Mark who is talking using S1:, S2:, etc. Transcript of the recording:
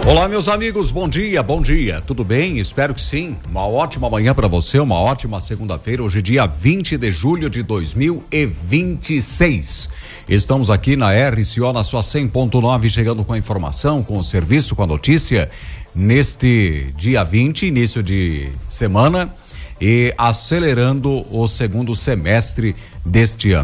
S1: Olá, meus amigos, bom dia, tudo bem? Espero que sim. Uma ótima manhã para você, uma ótima segunda-feira, hoje dia 20 de julho de 2026. Estamos aqui na RCO, na sua 100.9, chegando com a informação, com o serviço, com a notícia, neste dia 20, início de semana, e acelerando o segundo semestre deste ano.